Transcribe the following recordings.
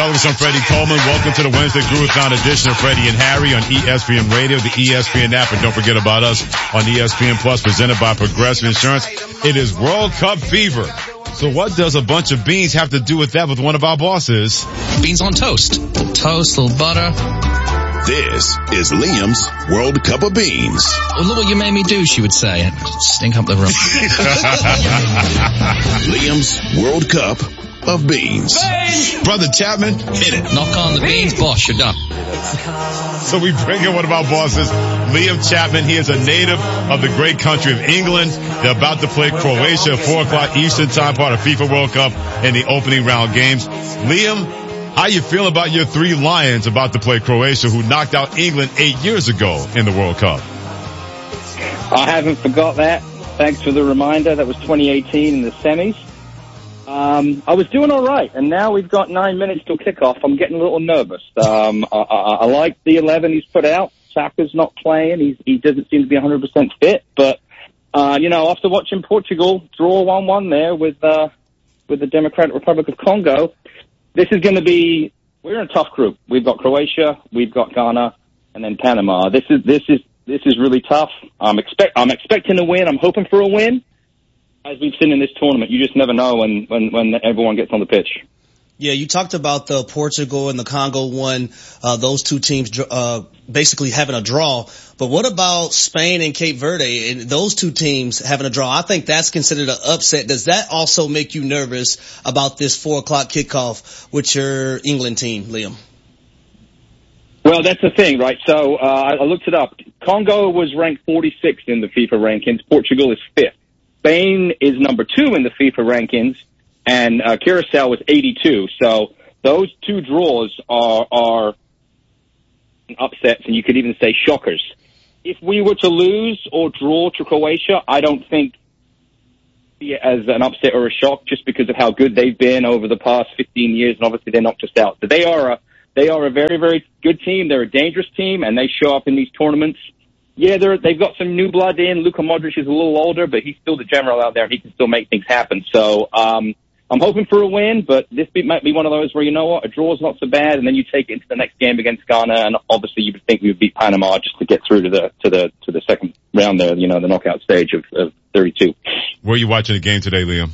Alex. I'm Freddie Coleman. Welcome to the Wednesday Groove-Thon edition of Freddie and Harry on ESPN Radio, the ESPN app, and don't forget about us on ESPN Plus, presented by Progressive Insurance. It is World Cup fever. So what does a bunch of beans have to do with that with one of our bosses? Beans on toast. Little toast, little butter. This is Liam's World Cup of Beans. Oh, look what you made me do, she would say. Stink up the room. Liam's World Cup of Beans. Brother Chapman, hit it. Knock on the beans, boss, you're done. So we bring in one of our bosses, Liam Chapman. He is a native of the great country of England. They're about to play Croatia at 4 o'clock Eastern Time, part of FIFA World Cup in the opening round games. Liam, how you feel about your three Lions about to play Croatia, who knocked out England 8 years ago in the World Cup? I haven't forgot that. Thanks for the reminder. That was 2018 in the semis. I was doing all right, and now we've got 9 minutes till kickoff. I'm getting a little nervous. I like the 11 he's put out. Saka's not playing. He doesn't seem to be 100% fit. But, after watching Portugal draw 1-1 there with the Democratic Republic of Congo, this is going to be, we're in a tough group. We've got Croatia, we've got Ghana, and then Panama. This is really tough. I'm expecting a win. I'm hoping for a win. As we've seen in this tournament, you just never know when everyone gets on the pitch. Yeah, you talked about the Portugal and the Congo one, those two teams basically having a draw. But what about Spain and Cape Verde and those two teams having a draw? I think that's considered an upset. Does that also make you nervous about this 4 o'clock kickoff with your England team, Liam? Well, that's the thing, right? So I looked it up. Congo was ranked 46th in the FIFA rankings. Portugal is 5th. Spain is number 2 in the FIFA rankings, and Curacao was 82. So those two draws are upsets, and you could even say shockers. If we were to lose or draw to Croatia, I don't think it as an upset or a shock, just because of how good they've been over the past 15 years, and obviously they knocked us out. So they are a very, very good team. They're a dangerous team, and they show up in these tournaments. Yeah, they've got some new blood in. Luka Modric is a little older, but he's still the general out there, and he can still make things happen. So I'm hoping for a win, but this might be one of those where, you know what, a draw is not so bad, and then you take it into the next game against Ghana, and obviously you would think we would beat Panama just to get through to the second round there, the knockout stage of 32. Where are you watching the game today, Liam?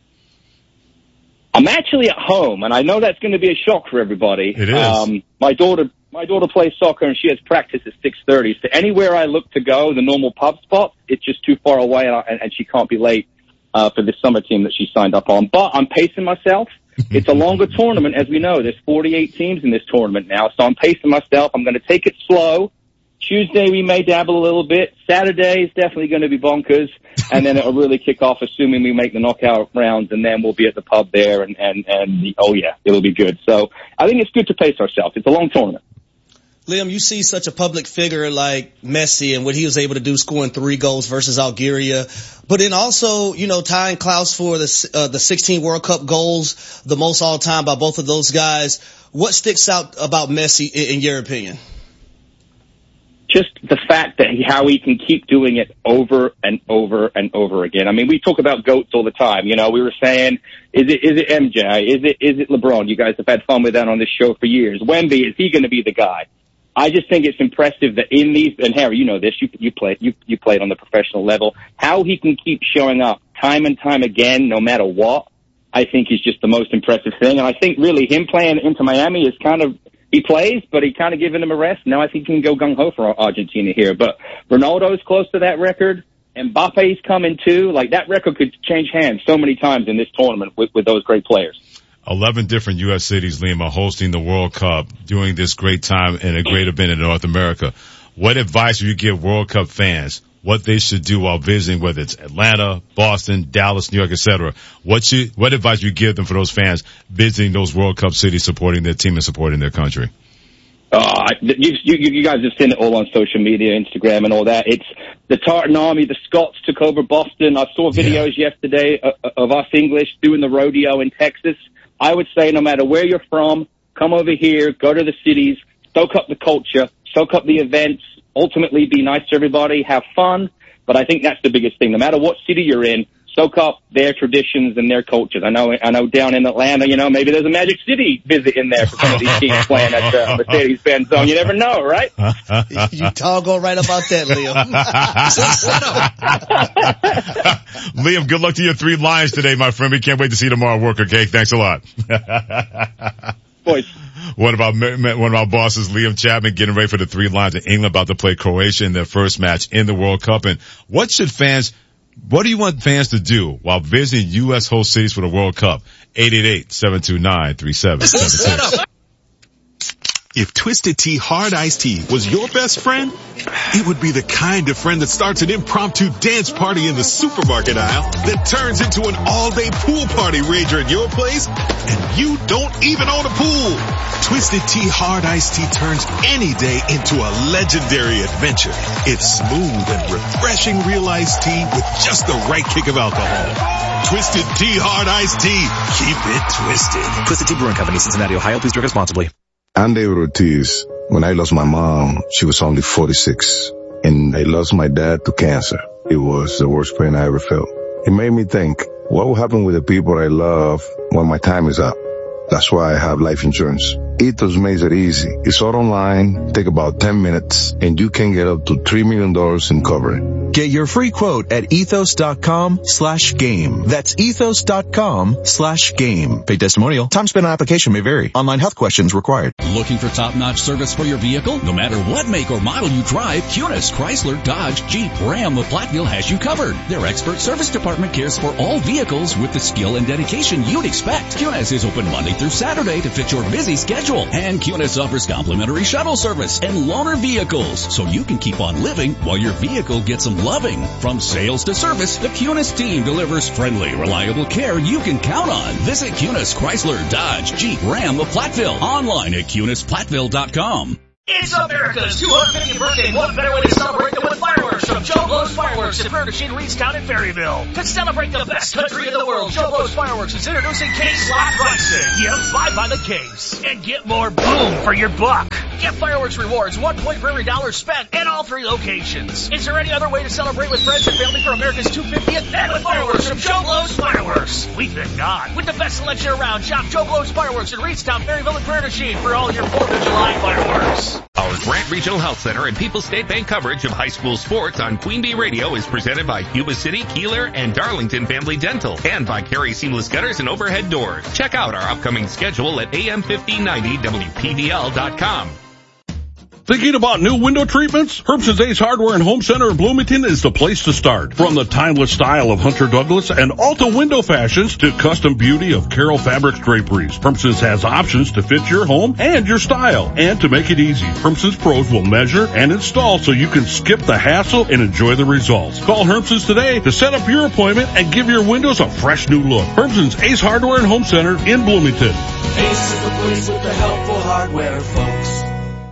I'm actually at home, and I know that's going to be a shock for everybody. It is. My daughter plays soccer, and she has practice at 6:30. So anywhere I look to go, the normal pub spot, it's just too far away, and she can't be late for this summer team that she signed up on. But I'm pacing myself. It's a longer tournament, as we know. There's 48 teams in this tournament now, so I'm pacing myself. I'm going to take it slow. Tuesday, we may dabble a little bit. Saturday is definitely going to be bonkers. And then it'll really kick off, assuming we make the knockout rounds, and then we'll be at the pub there, and oh yeah, it'll be good. So I think it's good to pace ourselves. It's a long tournament. Liam, you see such a public figure like Messi and what he was able to do, scoring 3 goals versus Algeria. But then also, tying Klaus for the 16 World Cup goals, the most all time by both of those guys. What sticks out about Messi in your opinion? Just the fact that how he can keep doing it over and over and over again. I mean, we talk about GOATs all the time. We were saying, is it MJ? Is it LeBron? You guys have had fun with that on this show for years. Wemby, is he going to be the guy? I just think it's impressive that in these, and Harry, you know this, you played on the professional level, how he can keep showing up time and time again, no matter what, I think is just the most impressive thing. And I think really him playing Inter Miami is he plays, but he kind of giving him a rest. Now I think he can go gung-ho for Argentina here. But Ronaldo's close to that record. Mbappe's coming too. Like, that record could change hands so many times in this tournament with those great players. 11 different U.S. cities, Liam, are hosting the World Cup during this great time and a great event in North America. What advice would you give World Cup fans, what they should do while visiting, whether it's Atlanta, Boston, Dallas, New York, etc.? What advice would you give them for those fans visiting those World Cup cities, supporting their team and supporting their country? You guys have seen it all on social media, Instagram and all that. It's the Tartan Army, the Scots took over Boston. I saw videos yesterday of us English doing the rodeo in Texas. I would say no matter where you're from, come over here, go to the cities, soak up the culture, soak up the events, ultimately be nice to everybody, have fun. But I think that's the biggest thing. No matter what city you're in, soak up their traditions and their cultures. I know down in Atlanta, maybe there's a Magic City visit in there for some of these teams playing at Mercedes-Benz Zone. You never know, right? You doggone right about that, Liam. Liam, good luck to your 3 Lions today, my friend. We can't wait to see you tomorrow at work, okay? Thanks a lot. Boys. One of our bosses, Liam Chapman, getting ready for the 3 Lions in England, about to play Croatia in their first match in the World Cup. And what do you want fans to do while visiting U.S. host cities for the World Cup? 888-729-3776. If Twisted Tea Hard Iced Tea was your best friend, it would be the kind of friend that starts an impromptu dance party in the supermarket aisle that turns into an all-day pool party rager at your place, and you don't even own a pool. Twisted Tea Hard Iced Tea turns any day into a legendary adventure. It's smooth and refreshing real iced tea with just the right kick of alcohol. Twisted Tea Hard Iced Tea. Keep it twisted. Twisted Tea Brewing Company, Cincinnati, Ohio. Please drink responsibly. I'm David Ortiz. When I lost my mom, she was only 46. And I lost my dad to cancer. It was the worst pain I ever felt. It made me think, what will happen with the people I love when my time is up? That's why I have life insurance. Ethos makes it easy. It's all online, take about 10 minutes, and you can get up to $3 million in coverage. Get your free quote at ethos.com/game. That's ethos.com/game. Paid testimonial. Time spent on application may vary. Online health questions required. Looking for top-notch service for your vehicle? No matter what make or model you drive, Cunis, Chrysler, Dodge, Jeep, Ram of Platteville has you covered. Their expert service department cares for all vehicles with the skill and dedication you'd expect. Cunis is open Monday through Saturday to fit your busy schedule. And Cunis offers complimentary shuttle service and loaner vehicles, so you can keep on living while your vehicle gets some loving. From sales to service, the Cunis team delivers friendly, reliable care you can count on. Visit Cunis, Chrysler, Dodge, Jeep, Ram of Platteville. Online at CunisPlatteville.com. It's America's 250th birthday. What better way to celebrate than with fireworks from Joe Blow's Fireworks in Prairie du Chien, Reedstown, and Ferryville. To celebrate the best country in the world, Joe Blow's Fireworks is introducing case slot pricing. Get 5 by the case and get more boom for your buck. Get fireworks rewards, 1 point for every $1 spent in all 3 locations. Is there any other way to celebrate with friends and family for America's 250th and with fireworks from Joe Blow's Fireworks? We think not. With the best selection around, shop Joe Blow's Fireworks in Reedstown, Ferryville, and Prairie du Chien for all your 4th of July fireworks. Our Grant Regional Health Center and People's State Bank coverage of high school sports on Queen Bee Radio is presented by Yuba City, Keeler, and Darlington Family Dental, and by Carey Seamless Gutters and Overhead Doors. Check out our upcoming schedule at am1590wpvl.com. Thinking about new window treatments? Herbson's Ace Hardware and Home Center in Bloomington is the place to start. From the timeless style of Hunter Douglas and Alta window fashions to custom beauty of Carroll Fabrics draperies, Herbson's has options to fit your home and your style. And to make it easy, Herbson's pros will measure and install so you can skip the hassle and enjoy the results. Call Herbson's today to set up your appointment and give your windows a fresh new look. Herbson's Ace Hardware and Home Center in Bloomington. Ace is the place with the helpful hardware, folks.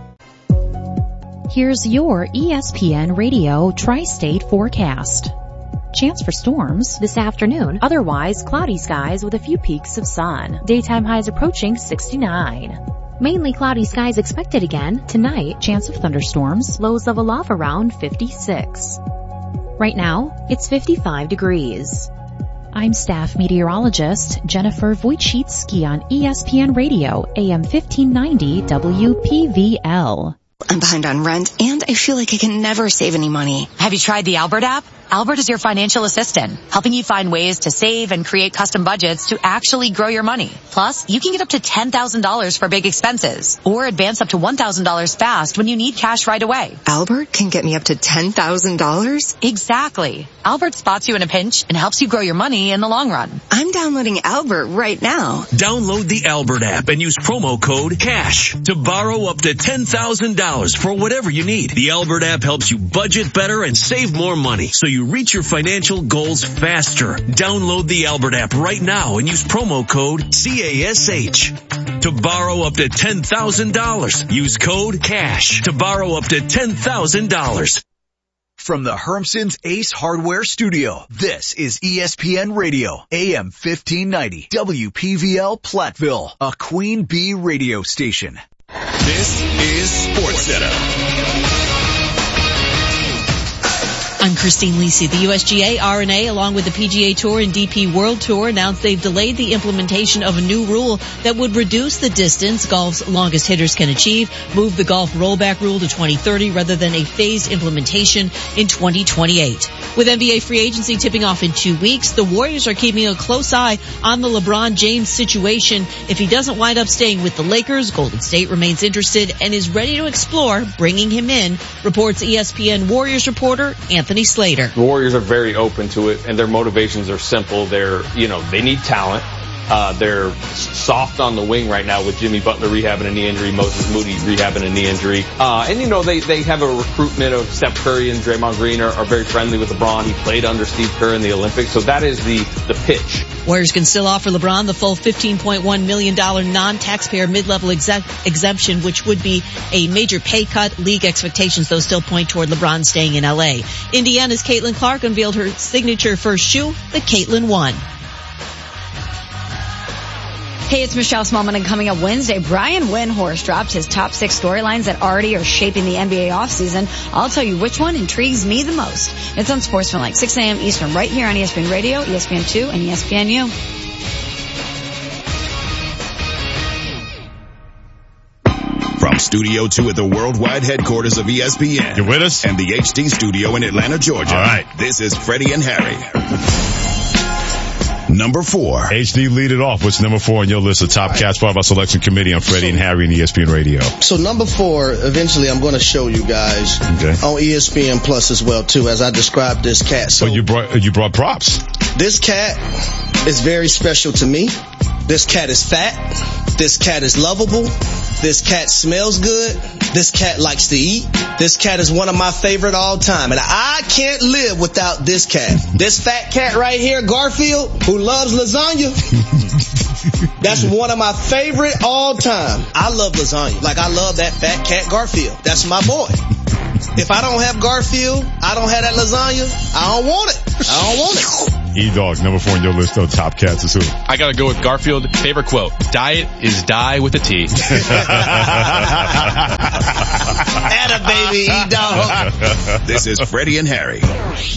Here's your ESPN Radio Tri-State forecast. Chance for storms this afternoon. Otherwise, cloudy skies with a few peaks of sun. Daytime highs approaching 69. Mainly cloudy skies expected again. Tonight, chance of thunderstorms. Lows level off around 56. Right now, it's 55 degrees. I'm staff meteorologist Jennifer Wojcicki on ESPN Radio, AM 1590 WPVL. I'm behind on rent, and I feel like I can never save any money. Have you tried the Albert app? Albert is your financial assistant, helping you find ways to save and create custom budgets to actually grow your money. Plus, you can get up to $10,000 for big expenses, or advance up to $1,000 fast when you need cash right away. Albert can get me up to $10,000? Exactly. Albert spots you in a pinch and helps you grow your money in the long run. I'm downloading Albert right now. Download the Albert app and use promo code CASH to borrow up to $10,000 for whatever you need. The Albert app helps you budget better and save more money, so you reach your financial goals faster. Download the Albert app right now and use promo code CASH to borrow up to $10,000. Use code CASH to borrow up to $10,000. From the Hermson's Ace Hardware Studio, this is ESPN Radio, AM 1590, WPVL Platteville, a Queen Bee radio station. This is SportsCenter. I'm Christine Lisi. The USGA, RNA, along with the PGA Tour and DP World Tour announced they've delayed the implementation of a new rule that would reduce the distance golf's longest hitters can achieve, move the golf rollback rule to 2030 rather than a phased implementation in 2028. With NBA free agency tipping off in 2 weeks, the Warriors are keeping a close eye on the LeBron James situation. If he doesn't wind up staying with the Lakers, Golden State remains interested and is ready to explore bringing him in, reports ESPN Warriors reporter Anthony Slater. The Warriors are very open to it, and their motivations are simple. They need talent. They're soft on the wing right now with Jimmy Butler rehabbing a knee injury, Moses Moody rehabbing a knee injury. They have a recruitment of Steph Curry and Draymond Green are very friendly with LeBron. He played under Steve Kerr in the Olympics, so that is the pitch. Warriors can still offer LeBron the full $15.1 million non-taxpayer mid-level exemption, which would be a major pay cut. League expectations, though, still point toward LeBron staying in L.A. Indiana's Caitlin Clark unveiled her signature first shoe, the Caitlin 1. Hey, it's Michelle Smallman, and coming up Wednesday, Brian Windhorst dropped his top 6 storylines that already are shaping the NBA offseason. I'll tell you which one intrigues me the most. It's on Sportsmanlike, 6 a.m. Eastern, right here on ESPN Radio, ESPN2, and ESPNU. From Studio 2 at the worldwide headquarters of ESPN. You with us? And the HD studio in Atlanta, Georgia. All right. This is Freddie and Harry. Number 4. HD, lead it off. What's number 4 on your list of top cats part of our selection committee on Freddie and Harry and ESPN Radio? So number 4, eventually I'm going to show you guys on ESPN Plus as well too, as I described this cat. So you brought props. This cat is very special to me. This cat is fat. This cat is lovable. This cat smells good. This cat likes to eat. This cat is one of my favorite all time. And I can't live without this cat. This fat cat right here, Garfield, who loves lasagna. That's one of my favorite all time. I love lasagna. Like, I love that fat cat Garfield. That's my boy. If I don't have Garfield, I don't have that lasagna, I don't want it. I don't want it. E-Dog, number 4 on your list of top cats is who? I gotta go with Garfield. Favorite quote: "Diet is die with a T." Atta baby, E-Dog. This is Freddie and Harry.